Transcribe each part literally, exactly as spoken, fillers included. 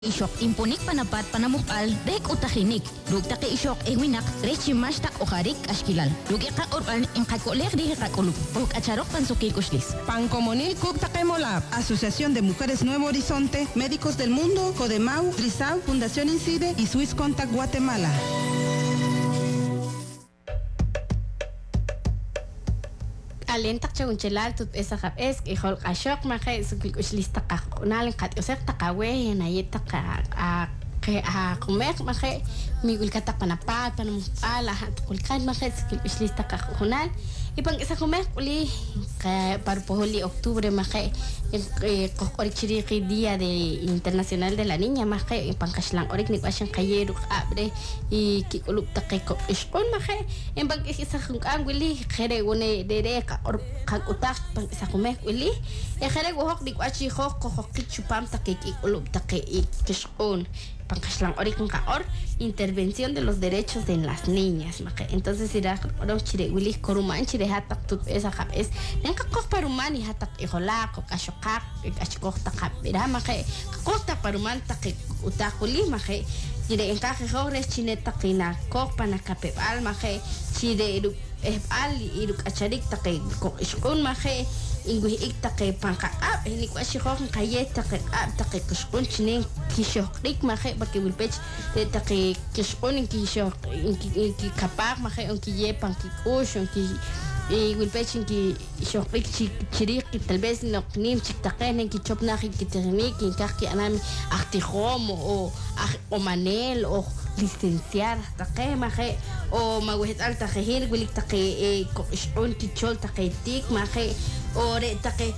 Isyok impunik panapat panamukal dek utahinik. Lug take isyok ewinak rechi mashtak okarik ashkilal. Lug eka urban inkakolek di hekakuluk. Uk acharok pansuki kushlis. Pancomonil Kuk Takemolab, Asociación de Mujeres Nuevo Horizonte, Médicos del Mundo, Codemau, Trisau, Fundación Incide y Swiss Contact Guatemala. Alentak siya unchelal tut esa kap es ihol kashok makay sukil uslista ka unaling kat usek takawe yanayita ka a ke a kumek makay migul katak panapat panamukala kulkan makay sukil uslista ka kunal ipang isa kumek uli ka parpoholi oktubre makay kokorik chiriki dia de internacional de la niña makay ipang kaslang orik ni kwasyang kayero abre i kikuluk takay ko iskon makay ipang isa kung wili kere une dere ka or kag utak pang isa kumek wili e kere gohok di kwachi hok kohok kichupam takay kikuluk takay iskon pangkaslang orik kung kaor intervención de los derechos de las niñas makay entonces ira oro chire wili koruman chire hatak tut esa kap es nang kakok paruman i hatak ihola ko kasyokak kasyokok takap ira makay kakok tak paruman takay utak wili makay chire engkake hores chine takina kok panakapepal makay chire iduk al iduk acharik takay kok iskon makay ingui ik takay pangkaap ini ko asyokok kayet takay ab takay kuskon chine kishokrik makay porque wilpech de takay kishon kishok ki kapak makay on kiye pangkikush on ki y wilpech ki shokrik chirik tal vez no nim chiktaken ki chopna ki technique ki kaki anami artijom o o manel o licenciar takay makay o magwet al takay wilik takay ko ishon ki chol takay tik makay o re takay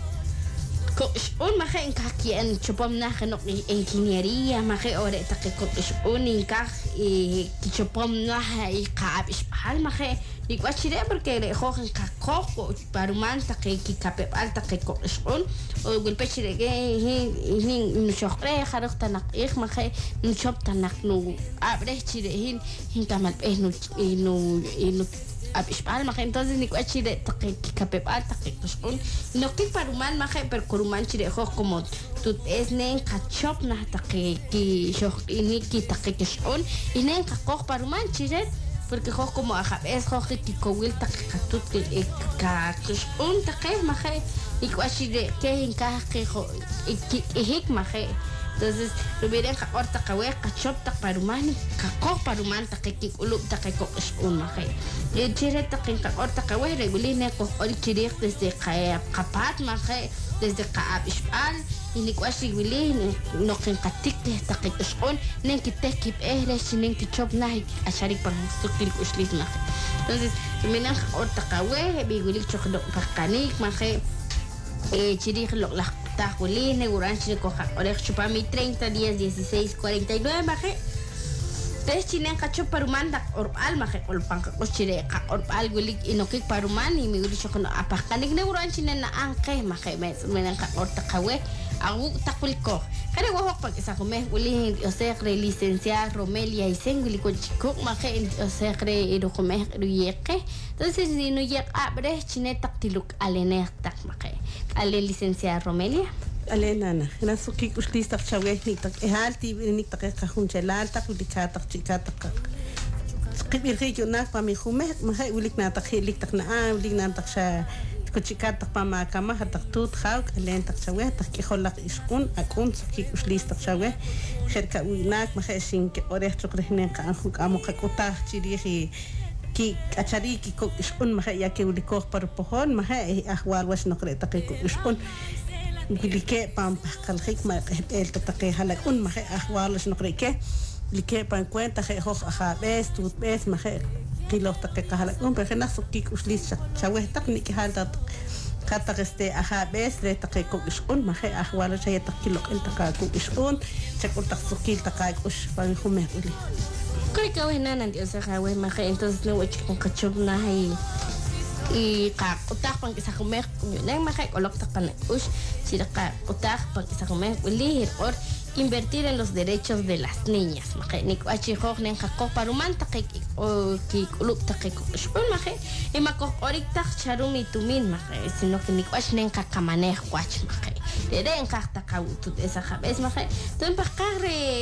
ko un makay kaki an chopom na kanok ingeniería makay ore takay ko un inkak i chopom na i kaab ispahal makay di ko chire porque re hojen kakok ko paruman takay ki kapepal takay ko un o gulpe chire ge hin no chokre kharok tanak ik makay no chop tanak no abre chire hin hin tamal eh no no no ab ispal makay entonces ni ko chire takay ki kapepal takay ko un no ki paruman makay per kuruman chire ho como tut esnen kachop na takay ki shok ini ki takay kishon inen kakok paruman chire porque ho como ajab es ho ki kowil takay katut ki ka kishon takay makay ni ko chire ke hin ka ki ho ihik makay entonces rubiren ka orta kawe kachop tak paruman kakok paruman takay ki ulub takay ko kishon makay y chire takay ka orta kawe reguline ko ol chire desde kaya kapat makay desde kaab ispal ini ko asig wili no kin katik de takay kishon nen ki tekip eh le sinen ki chop na asharik pang sukil uslit makay entonces rubiren ka orta kawe bigulik chokdo pakanik makay eh chire lo la Tajuli, Neguran, Chicoja, Oreja, Chupami, treinta días, dieciséis, cuarenta y nueve, baje. Tres chilen cacho parumanda, orbal, maje, olpanca, cochire, orbal, gulik, inokik paruman, y mi gulicho con apacanik, Neguran, chinen, anke, maje, menen, orta, cawe, agu, taculco. Kare wahok pag isa ko meh uli o sea kre licenciada Romelia y senguli ko chico maje o sea kre ido ko meh ruyeke entonces ni no yek abre chinetak tiluk alenek tak maje ale licenciada Romelia ale nana na suki uslis tak chawe ni tak ehal ti ni tak ka hunchelal tak uli ka tak chika tak skibir kay nak pa mi khume mahe ulik na tak hilik tak na ulik na tak sha kuchikat tak pamakama hatak tut khaw kalen tak chawe tak kholak iskun akun suki uslis tak chawe kherka unak mahe sin ke oreh chokrehnen ka anhuk amo kakuta chirihi ki achari ki ko iskun mahe ya ke ulikor par pohon mahe ahwar was nokre tak ko iskun gilike pam pakal khik ma el tak halak un mahe ahwar las nokre ke like pan cuenta que ho ha bes tut bes mahe kilo tak ka halak un pe na suki uslis chawe tak ni ki halta kata este aha bes le tak ko iskun mahe ahwar sa tak kilo el tak ko iskun chak tak suki tak us pan hume uli kay kawin na nanti sa kawin mahe entonces no wach kung kachub na hay i ka utak pang isa kumek yun ay mahe kolok tak pan us sila ka utak pang isa kumek uli or invertir en los derechos de las niñas. Maje, nik achijok nen kako paruman takik o ki ulup takik shpun maje, y makok orik tak charumi tumin maje, sino que nik ach nen kakamaneh wach maje. Deden kak takawutut esa jabes maje. Tuen pakare